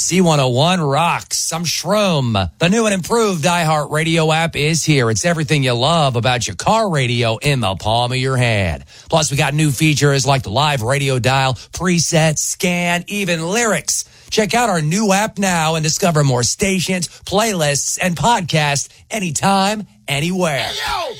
C101 rocks. I'm Shroom. The new and improved iHeartRadio app is here. It's everything you love about your car radio in the palm of your hand. Plus, we got new features like the live radio dial, preset, scan, even lyrics. Check out our new app now and discover more stations, playlists, and podcasts anytime, anywhere. Hey, yo!